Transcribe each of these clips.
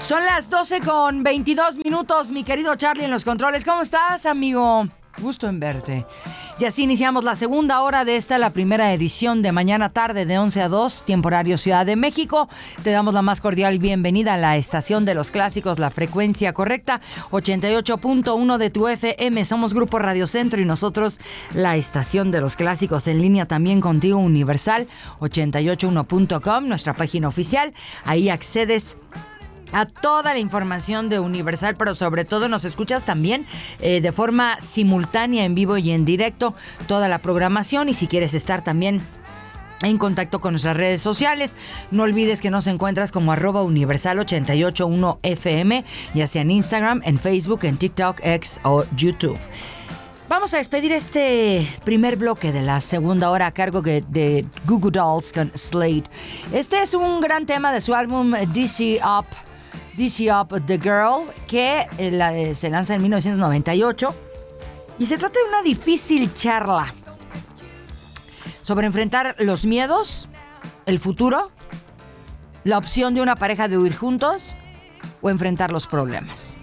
Son las 12:22, mi querido Charlie en los controles. ¿Cómo estás, amigo? Gusto en verte. Y así iniciamos la segunda hora de la primera edición de Mañana Tarde de 11 a 2, tiempo horario Ciudad de México. Te damos la más cordial bienvenida a la estación de los clásicos, la frecuencia correcta, 88.1 de tu FM. Somos Grupo Radio Centro y nosotros la estación de los clásicos en línea también contigo, Universal, 881.com, nuestra página oficial. Ahí accedes a toda la información de Universal, pero sobre todo nos escuchas también de forma simultánea, en vivo y en directo, toda la programación. Y si quieres estar también en contacto con nuestras redes sociales, no olvides que nos encuentras como @universal881fm, ya sea en Instagram, en Facebook, en TikTok, X o YouTube. Vamos a despedir este primer bloque de la segunda hora a cargo de Goo Goo Dolls con Slade. Este es un gran tema de su álbum DC Up The Girl, que se lanza en 1998. Y se trata de una difícil charla sobre enfrentar los miedos, el futuro, la opción de una pareja de huir juntos o enfrentar los problemas.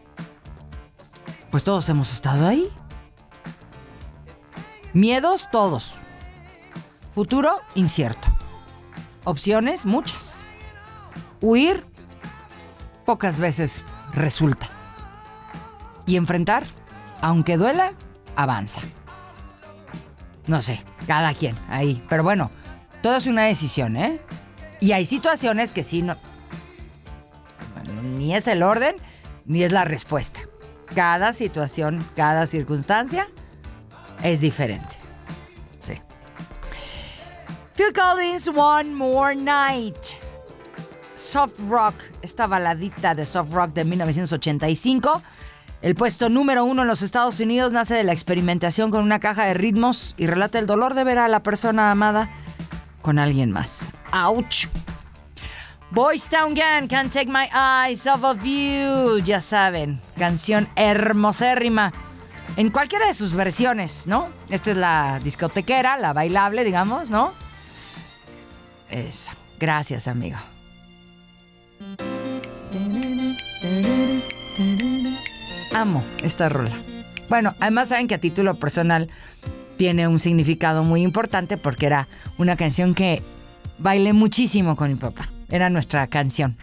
Pues todos hemos estado ahí. Miedos, todos. Futuro, incierto. Opciones, muchas. Huir, pocas veces resulta. Y enfrentar, aunque duela, avanza. No sé, cada quien ahí. Pero bueno, todo es una decisión, ¿eh? Y hay situaciones que sí no... Bueno, ni es el orden, ni es la respuesta. Cada situación, cada circunstancia es diferente. Sí. Phil Collins, One More Night. Soft Rock, esta baladita de soft rock de 1985. El puesto número 1 en los Estados Unidos nace de la experimentación con una caja de ritmos y relata el dolor de ver a la persona amada con alguien más. ¡Auch! Boys Town Gang, Can't Take My Eyes Off of You. Ya saben, canción hermosérrima en cualquiera de sus versiones, ¿no? Esta es la discotequera, la bailable, digamos, ¿no? Eso. Gracias, amigo. Amo esta rola. Bueno, además saben que a título personal tiene un significado muy importante porque era una canción que bailé muchísimo con mi papá. Era nuestra canción.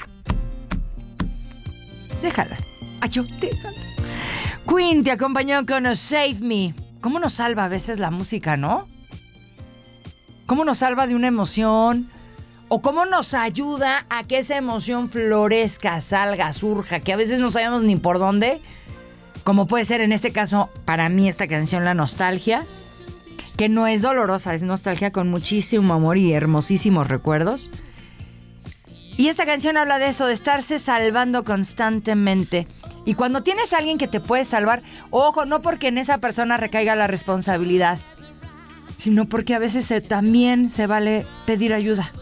Déjala. Acho, déjala. Queen te acompañó con Save Me. ¿Cómo nos salva a veces la música, no? ¿Cómo nos salva de una emoción? ¿O cómo nos ayuda a que esa emoción florezca, salga, surja, que a veces no sabemos ni por dónde? Como puede ser en este caso, para mí, esta canción, La Nostalgia, que no es dolorosa, es nostalgia con muchísimo amor y hermosísimos recuerdos. Y esta canción habla de eso, de estarse salvando constantemente. Y cuando tienes a alguien que te puede salvar, ojo, no porque en esa persona recaiga la responsabilidad, sino porque a veces también se vale pedir ayuda.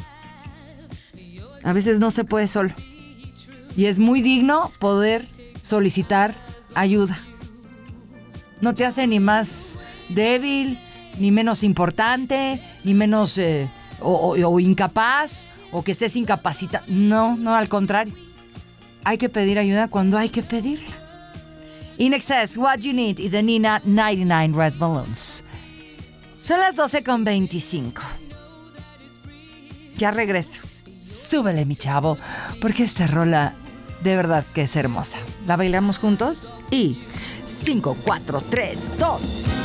A veces no se puede solo. Y es muy digno poder solicitar ayuda. No te hace ni más débil, ni menos importante, ni menos o incapaz, o que estés incapacitado. No, al contrario. Hay que pedir ayuda cuando hay que pedirla. In Excess, What You Need y The Nina 99 Red Balloons. Son las 12:25. Ya regreso. Súbele, mi chavo, porque esta rola de verdad que es hermosa. ¿La bailamos juntos? Y 5, 4, 3, 2...